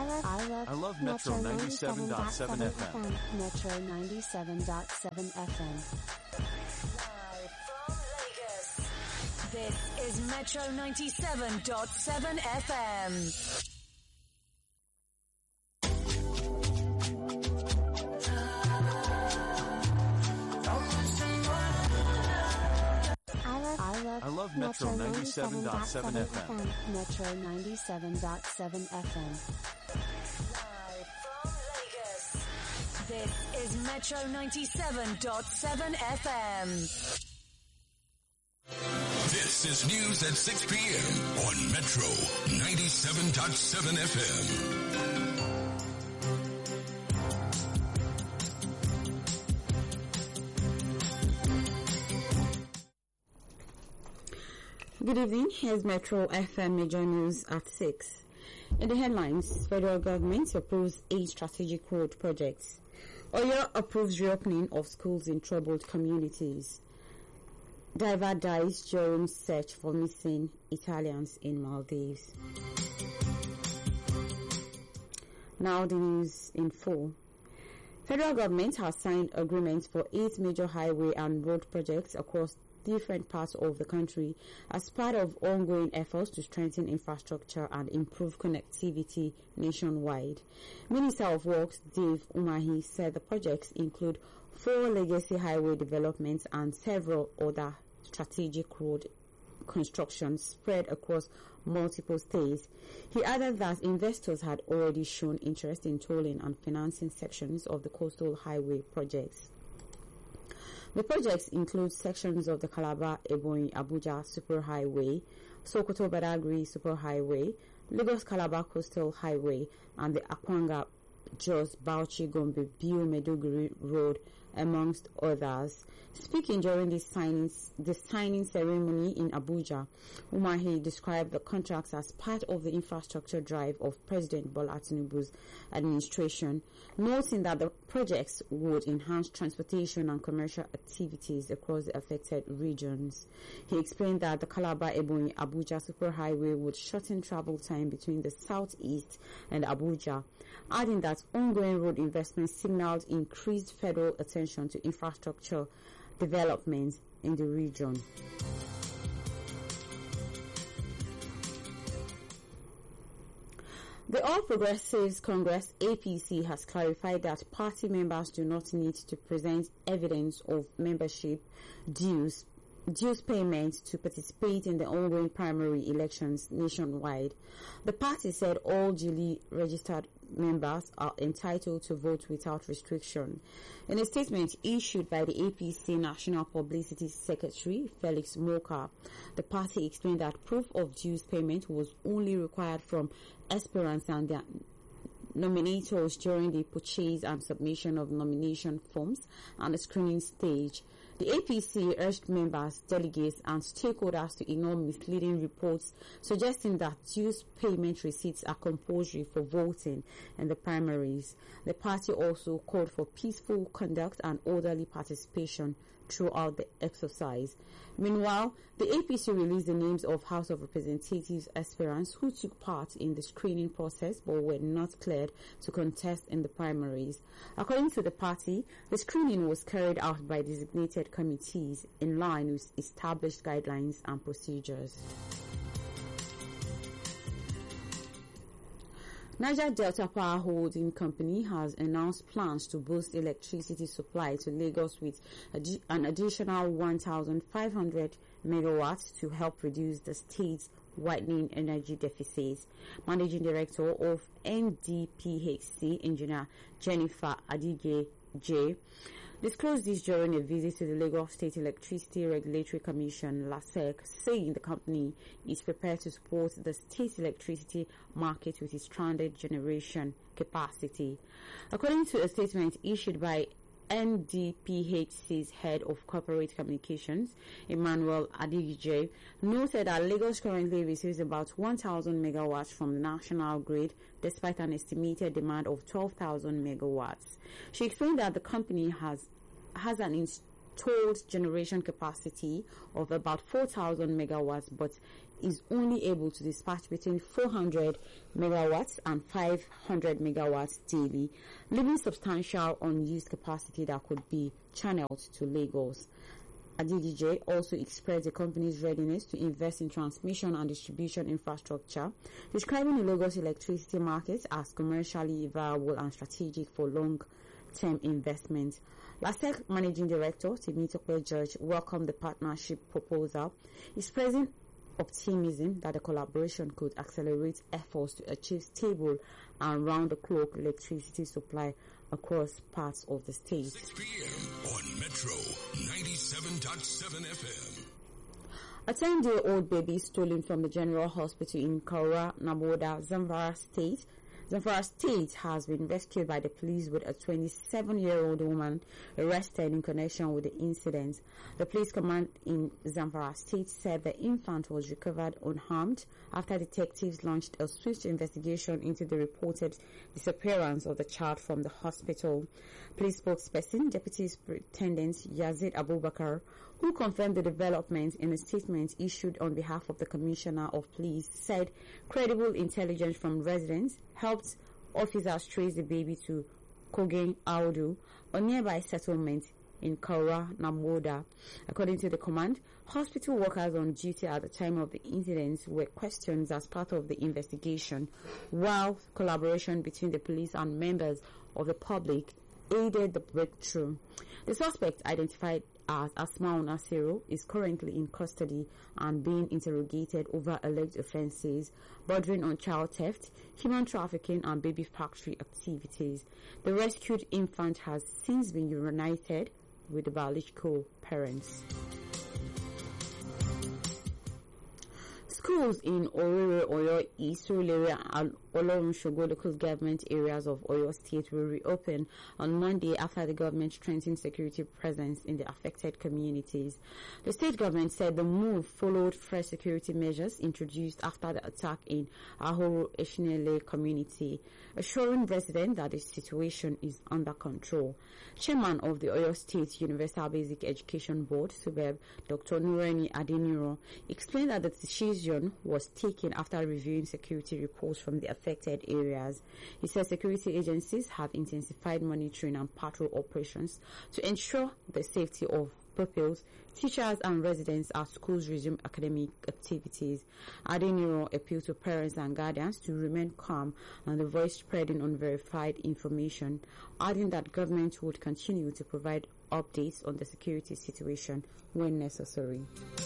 I love Metro 97.7 FM. Metro 97.7 FM. Live from Lagos. This is Metro 97.7 FM. I love Metro 97.7 FM. Metro 97.7 FM. Live from Lagos. This is Metro 97.7 FM. This is news at 6 p.m. on Metro 97.7 FM. Good evening. Here's Metro FM Major News at 6. In the headlines, federal government approves 8 strategic road projects. Oyo approves reopening of schools in troubled communities. Diver dies during search for missing Italians in Maldives. Now the news in full. Federal government has signed agreements for 8 major highway and road projects across different parts of the country as part of ongoing efforts to strengthen infrastructure and improve connectivity nationwide. Minister of Works Dave Umahi said the projects include 4 legacy highway developments and several other strategic road constructions spread across multiple states. He added that investors had already shown interest in tolling and financing sections of the coastal highway projects. The projects include sections of the Calabar-Ebonyi-Abuja Superhighway, Sokoto-Badagry Superhighway, Lagos-Calabar Coastal Highway, and the Akwanga-Jos-Bauchi-Gombe-Biu-Meduguri Road, amongst others. Speaking during the signing ceremony in Abuja, Umahi described the contracts as part of the infrastructure drive of President Bola Tinubu's administration, noting that the projects would enhance transportation and commercial activities across the affected regions. He explained that the Calabar-Ebonyi-Abuja Superhighway would shorten travel time between the southeast and Abuja, adding that ongoing road investment signaled increased federal attention to infrastructure development in the region. The All Progressives Congress APC has clarified that party members do not need to present evidence of membership dues payments to participate in the ongoing primary elections nationwide. The party said all duly registered members are entitled to vote without restriction. In a statement issued by the APC National Publicity Secretary, Felix Moka, the party explained that proof of dues payment was only required from aspirants and their nominators during the purchase and submission of nomination forms and the screening stage. The APC urged members, delegates, and stakeholders to ignore misleading reports suggesting that dues payment receipts are compulsory for voting in the primaries. The party also called for peaceful conduct and orderly participation throughout the exercise. Meanwhile, the APC released the names of House of Representatives aspirants who took part in the screening process but were not cleared to contest in the primaries. According to the party, the screening was carried out by designated committees in line with established guidelines and procedures. Niger Delta Power Holding Company has announced plans to boost electricity supply to Lagos with an additional 1,500 megawatts to help reduce the state's widening energy deficits. Managing Director of NDPHC, Engineer Jennifer Adige J, disclosed this during a visit to the Lagos State Electricity Regulatory Commission, LASEC, saying the company is prepared to support the state electricity market with its stranded generation capacity. According to a statement issued by NDPHC's head of corporate communications, Emmanuel Adigije, noted that Lagos currently receives about 1,000 megawatts from the national grid despite an estimated demand of 12,000 megawatts. She explained that the company has an installed generation capacity of about 4,000 megawatts but is only able to dispatch between 400 megawatts and 500 megawatts daily, leaving substantial unused capacity that could be channeled to Lagos. ADDJ also expressed the company's readiness to invest in transmission and distribution infrastructure, describing the Lagos electricity market as commercially viable and strategic for long-term investment. LASEC Managing Director Temitope George welcomed the partnership proposal, expressing optimism that the collaboration could accelerate efforts to achieve stable and round-the-clock electricity supply across parts of the state. 6 p.m. on Metro 97.7 FM. A 10-day-old baby stolen from the General Hospital in Kaura, Naboda, Zamfara State has been rescued by the police, with a 27-year-old woman arrested in connection with the incident. The police command in Zamfara State said the infant was recovered unharmed after detectives launched a swift investigation into the reported disappearance of the child from the hospital. Police spokesperson, Deputy Superintendent Yazid Abubakar, who confirmed the development in a statement issued on behalf of the Commissioner of Police, said credible intelligence from residents helped officers trace the baby to Kogen Audu, a nearby settlement in Kaura, Namoda. According to the command, hospital workers on duty at the time of the incident were questioned as part of the investigation, while collaboration between the police and members of the public aided the breakthrough. The suspect, identified as Asmau Nasiru, is currently in custody and being interrogated over alleged offences bordering on child theft, human trafficking and baby factory activities. The rescued infant has since been reunited with the biological parents. Schools in Owerri, Oyo East, Surulere and Olorun-Shogo local government areas of Oyo State will reopen on Monday after the government strengthened security presence in the affected communities. The state government said the move followed fresh security measures introduced after the attack in Ahoro Eshinele community, assuring residents that the situation is under control. Chairman of the Oyo State Universal Basic Education Board, SUBEB, Dr. Nureni Adeniro, explained that the decision was taken after reviewing security reports from the affected areas. He said security agencies have intensified monitoring and patrol operations to ensure the safety of pupils, teachers and residents as schools resume academic activities. Adeniro appealed to parents and guardians to remain calm and avoid spreading unverified information, adding that government would continue to provide updates on the security situation when necessary.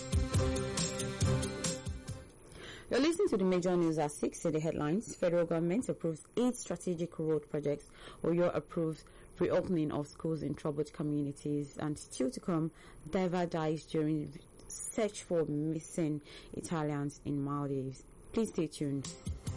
You're listening to the major news at 6 in the headlines. Federal government approves 8 strategic road projects. Oyo approves reopening of schools in troubled communities. And still to come, diver dies during search for missing Italians in Maldives. Please stay tuned.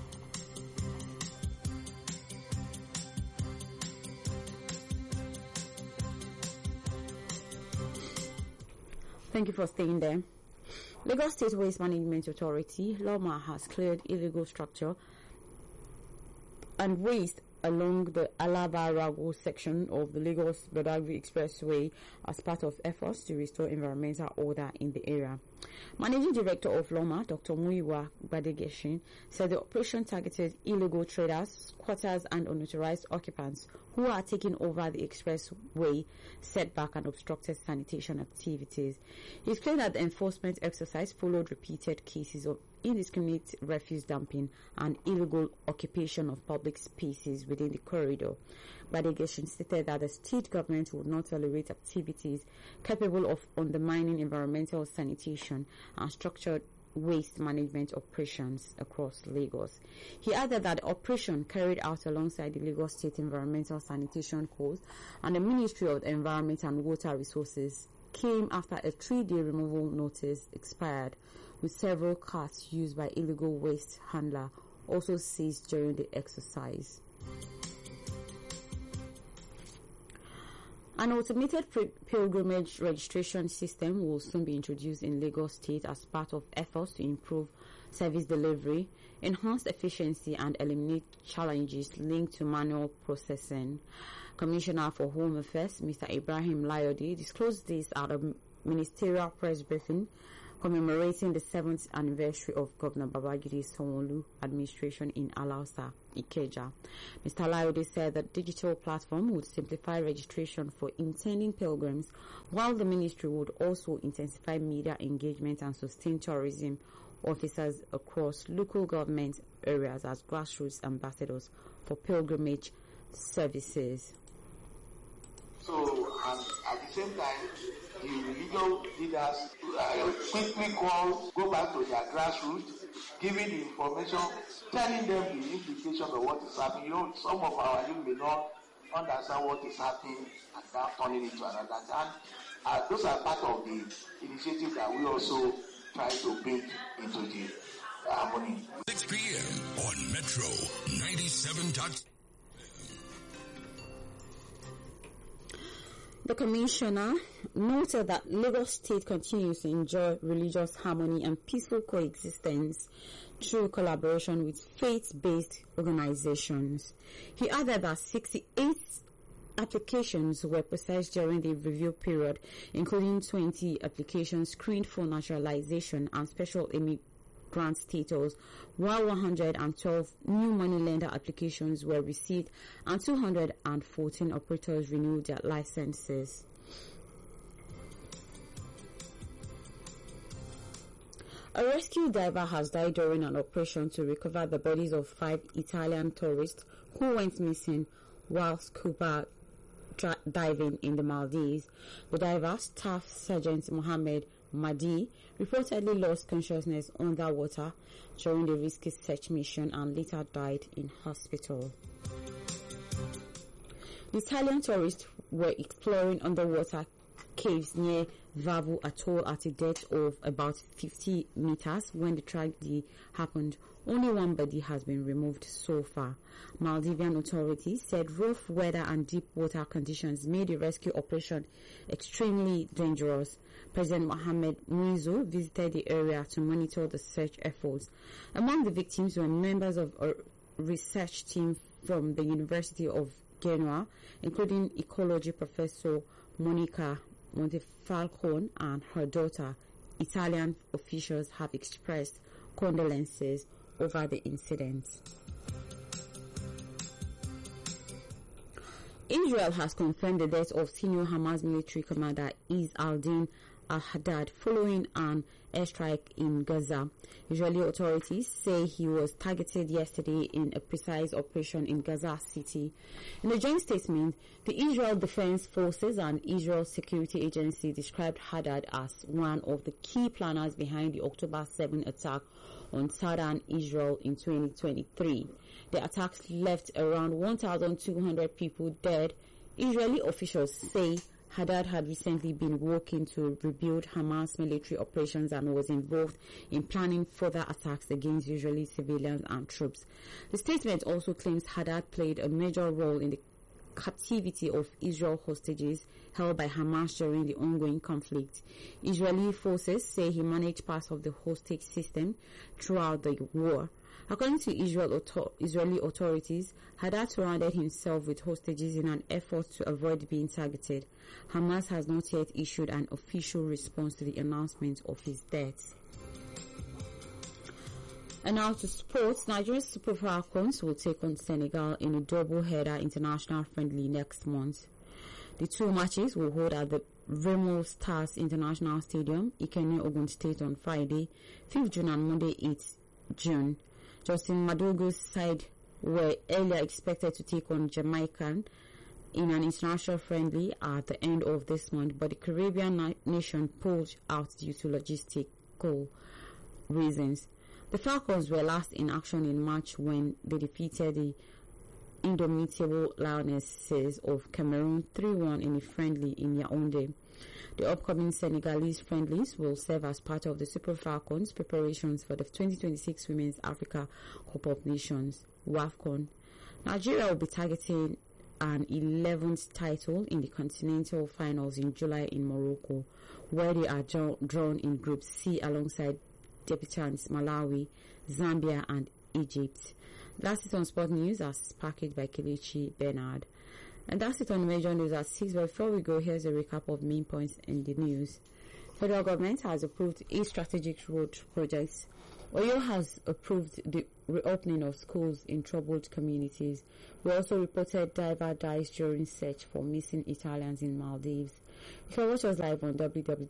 Thank you for staying there. Lagos State Waste Management Authority, LOMA, has cleared illegal structure and waste along the Alaba-Rago section of the Lagos-Badagry Expressway as part of efforts to restore environmental order in the area. Managing Director of LOMA, Dr. Muyiwa Gbadegeshin, said the operation targeted illegal traders, squatters and unauthorized occupants who are taking over the expressway setback and obstructed sanitation activities. He explained that the enforcement exercise followed repeated cases of indiscriminate refuse dumping and illegal occupation of public spaces within the corridor. Gbadegeshin stated that the state government would not tolerate activities capable of undermining environmental sanitation and structured waste management operations across Lagos. He added that the operation carried out alongside the Lagos State Environmental Sanitation Code and the Ministry of Environment and Water Resources came after a 3-day removal notice expired, with several carts used by illegal waste handler also seized during the exercise. An automated pilgrimage registration system will soon be introduced in Lagos State as part of efforts to improve service delivery, enhance efficiency and eliminate challenges linked to manual processing. Commissioner for Home Affairs, Mr. Ibrahim Layode, disclosed this at a ministerial press briefing commemorating the 7th anniversary of Governor Babajide Sanwo-Olu administration in Alausa, Ikeja. Mr. Alayode said that digital platform would simplify registration for intending pilgrims, while the ministry would also intensify media engagement and sustain tourism officers across local government areas as grassroots ambassadors for pilgrimage services. So, and at the same time, the religious leaders quickly go back to their grassroots, giving the information, telling them the implication of what is happening. You know, some of our youth may not understand what is happening and now turning it to another. And those are part of the initiative that we also try to build into the harmony. 6 p.m. on Metro 97. The Commissioner noted that Lagos State continues to enjoy religious harmony and peaceful coexistence through collaboration with faith-based organizations. He added that 68 applications were processed during the review period, including 20 applications screened for naturalization and special immigrant status, while 112 new money lender applications were received and 214 operators renewed their licenses. A rescue diver has died during an operation to recover the bodies of 5 Italian tourists who went missing while scuba diving in the Maldives. The diver, Staff Sergeant Mohammed Mahdi, reportedly lost consciousness underwater during the risky search mission and later died in hospital. The Italian tourists were exploring underwater caves near Vavu Atoll at a depth of about 50 meters when the tragedy happened. Only one body has been removed so far. Maldivian authorities said rough weather and deep water conditions made the rescue operation extremely dangerous. President Mohamed Muizu visited the area to monitor the search efforts. Among the victims were members of a research team from the University of Genoa, including ecology professor Monica Montefalcone and her daughter. Italian officials have expressed condolences over the incident. Israel has confirmed the death of senior Hamas military commander Izz al-Din al-Haddad following an airstrike in Gaza. Israeli authorities say he was targeted yesterday in a precise operation in Gaza City. In a joint statement, the Israel Defense Forces and Israel Security Agency described Haddad as one of the key planners behind the October 7 attack on southern Israel in 2023. The attacks left around 1,200 people dead. Israeli officials say Haddad had recently been working to rebuild Hamas military operations and was involved in planning further attacks against Israeli civilians and troops. The statement also claims Haddad played a major role in the captivity of Israel hostages held by Hamas during the ongoing conflict. Israeli forces say he managed parts of the hostage system throughout the war. According to Israeli authorities, Haddad surrounded himself with hostages in an effort to avoid being targeted. Hamas has not yet issued an official response to the announcement of his death. And now to sports. Nigeria's Super Falcons will take on Senegal in a double-header international friendly next month. The two matches will hold at the Remo Stars International Stadium, Ikenne, Ogun State on Friday, 5th June and Monday, 8th June. Justin Madugu's side were earlier expected to take on Jamaican in an international friendly at the end of this month, but the Caribbean nation pulled out due to logistical reasons. The Falcons were last in action in March when they defeated the Indomitable Lionesses of Cameroon 3-1 in a friendly in Yaoundé. The upcoming Senegalese friendlies will serve as part of the Super Falcons' preparations for the 2026 Women's Africa Cup of Nations, WAFCON. Nigeria will be targeting an 11th title in the Continental Finals in July in Morocco, where they are drawn in Group C alongside debutants Malawi, Zambia and Egypt. That's it on Sport News as packaged by Kelechi Bernard. And that's it on major news at 6. But before we go, here's a recap of main points in the news. Federal government has approved 8 strategic road projects. Oyo has approved the reopening of schools in troubled communities. We also reported diver dies during search for missing Italians in Maldives. You can watch us live on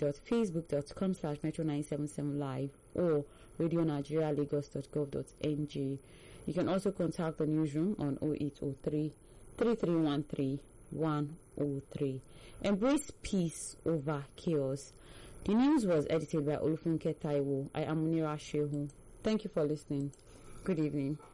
www.facebook.com/metro977live or radionigerialagos.gov.ng. You can also contact the newsroom on 0803 3313 103. Embrace peace over chaos. The news was edited by Olufunke Taiwo. I am Munira Shehu. Thank you for listening. Good evening.